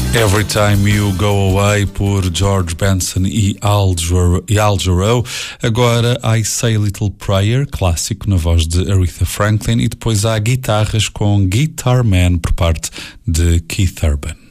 Every Time You Go Away por George Benson e Al Jarreau. Agora I Say a Little Prayer, clássico na voz de Aretha Franklin, e depois há guitarras com Guitar Man por parte de Keith Urban.